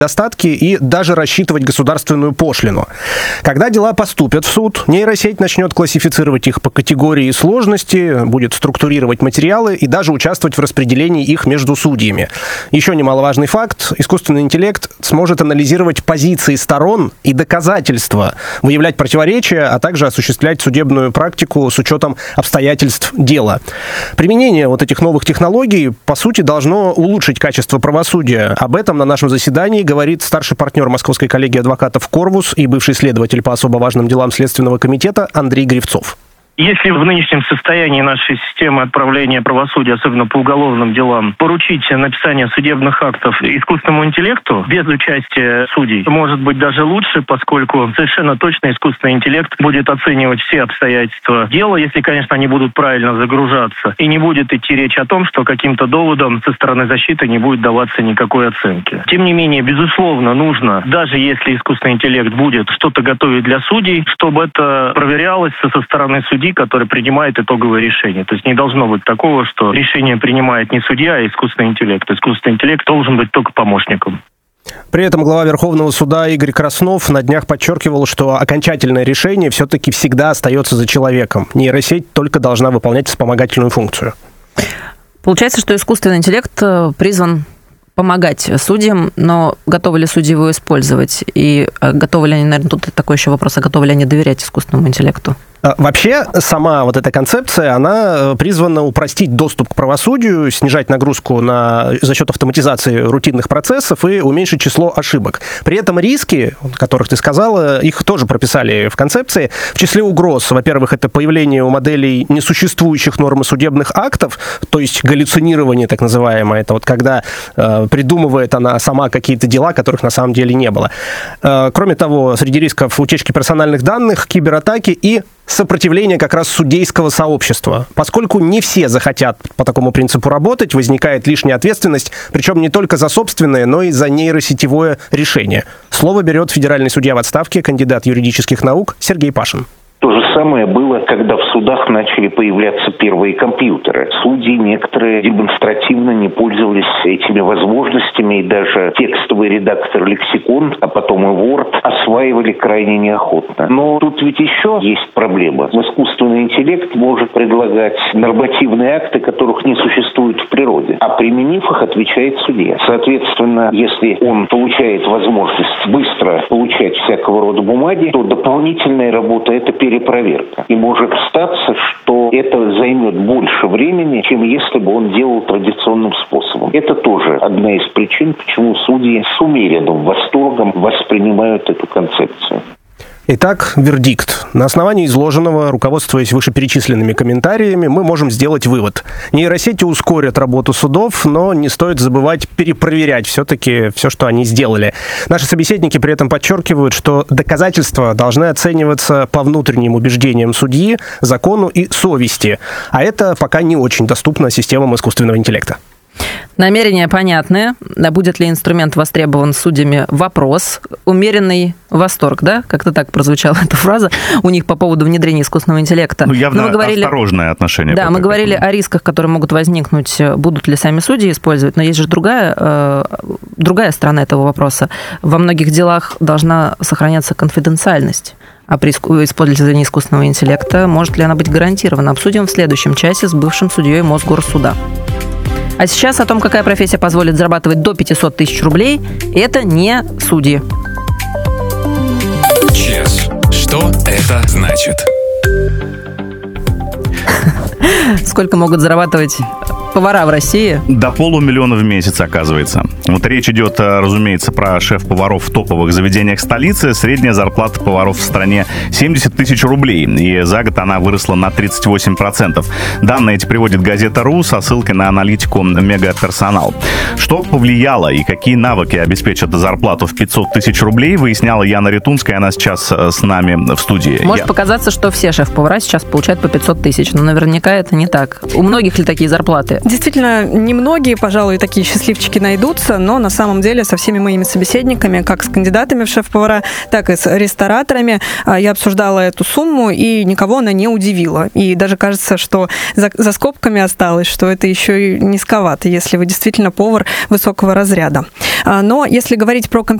недостатки и даже рассчитывать государственную пошлину. Когда дела поступят в суд, нейросеть начнет классифицировать их по категории сложности, будет структурировать материалы и даже участвовать в распределении их между судьями. Еще немаловажный факт. Искусственный интеллект сможет анализировать позиции сторон и доказательства, выявлять противоречия, а также осуществлять судебную практику с учетом обстоятельств дела. Применение вот этих новых технологий, по сути, должно улучшить качество правосудия. Об этом на нашем заседании говорит старший партнер Московской коллегии адвокатов «Корвус» и бывший следователь по особо важным делам Следственного комитета Андрей Гривцов. Если в нынешнем состоянии нашей системы отправления правосудия, особенно по уголовным делам, поручить написание судебных актов искусственному интеллекту без участия судей, может быть даже лучше, поскольку совершенно точно искусственный интеллект будет оценивать все обстоятельства дела, если, конечно, они будут правильно загружаться, и не будет идти речь о том, что каким-то доводом со стороны защиты не будет даваться никакой оценки. Тем не менее, безусловно, нужно, даже если искусственный интеллект будет что-то готовить для судей, чтобы это проверялось со стороны судьи, который принимает итоговое решение. То есть не должно быть такого, что решение принимает не судья, а искусственный интеллект. Искусственный интеллект должен быть только помощником. При этом глава Верховного суда Игорь Краснов на днях подчеркивал, что окончательное решение все-таки всегда остается за человеком. Нейросеть только должна выполнять вспомогательную функцию. Получается, что искусственный интеллект призван помогать судьям, но готовы ли судьи его использовать? И готовы ли они, наверное, тут такой еще вопрос, а готовы ли они доверять искусственному интеллекту? Вообще, сама вот эта концепция, она призвана упростить доступ к правосудию, снижать нагрузку за счет автоматизации рутинных процессов и уменьшить число ошибок. При этом риски, о которых ты сказала, их тоже прописали в концепции. В числе угроз, во-первых, это появление у моделей несуществующих норм и судебных актов, то есть галлюцинирование так называемое, это вот когда придумывает она сама какие-то дела, которых на самом деле не было. Кроме того, среди рисков утечки персональных данных, кибератаки и сопротивление как раз судейского сообщества. Поскольку не все захотят по такому принципу работать, возникает лишняя ответственность, причем не только за собственное, но и за нейросетевое решение. Слово берет федеральный судья в отставке, кандидат юридических наук Сергей Пашин. То же самое было, когда в судах начали появляться первые компьютеры. Судьи некоторые демонстративно не пользовались этими возможностями, и даже текстовый редактор «Лексикон», а потом и Word осваивали крайне неохотно. Но тут ведь еще есть проблема. Искусственный интеллект может предлагать нормативные акты, которых не существует в природе, а применив их, отвечает судья. Соответственно, если он получает возможность быстро получать всякого рода бумаги, то дополнительная работа – это перепроверка. И может статься, что это займет больше времени, чем если бы он делал традиционным способом. Это тоже одна из причин, почему судьи с умеренным восторгом воспринимают эту концепцию. Итак, вердикт. На основании изложенного, руководствуясь вышеперечисленными комментариями, мы можем сделать вывод. Нейросети ускорят работу судов, но не стоит забывать перепроверять все-таки все, что они сделали. Наши собеседники при этом подчеркивают, что доказательства должны оцениваться по внутренним убеждениям судьи, закону и совести. А это пока не очень доступно системам искусственного интеллекта. Намерения понятны. Будет ли инструмент востребован судьями? Вопрос. Умеренный восторг, да? Как-то так прозвучала эта фраза у них по поводу внедрения искусственного интеллекта. Явно осторожное отношение. Да, мы говорили о рисках, которые могут возникнуть, будут ли сами судьи использовать, но есть же другая сторона этого вопроса. Во многих делах должна сохраняться конфиденциальность. А при использовании искусственного интеллекта может ли она быть гарантирована? Обсудим в следующем часе с бывшим судьей Мосгорсуда. А сейчас о том, какая профессия позволит зарабатывать до 500 тысяч рублей, это не судьи. Чес. Что это значит? Сколько могут зарабатывать повара в России? До 500 000 в месяц, оказывается. Вот речь идет, разумеется, про шеф-поваров в топовых заведениях столицы. Средняя зарплата поваров в стране 70 тысяч рублей. И за год она выросла на 38%. Данные эти приводит газета «РУ» со ссылкой на аналитику «Мегаперсонал». Что повлияло и какие навыки обеспечат зарплату в 500 тысяч рублей, выясняла Яна Ритунская. Она сейчас с нами в студии. Может показаться, что все шеф-повара сейчас получают по 500 тысяч, но наверняка это не так. У многих ли такие зарплаты? Действительно, немногие, пожалуй, такие счастливчики найдутся, но на самом деле со всеми моими собеседниками, как с кандидатами в шеф-повара, так и с рестораторами, я обсуждала эту сумму, и никого она не удивила. И даже кажется, что за скобками осталось, что это еще и низковато, если вы действительно повар высокого разряда. Но если говорить про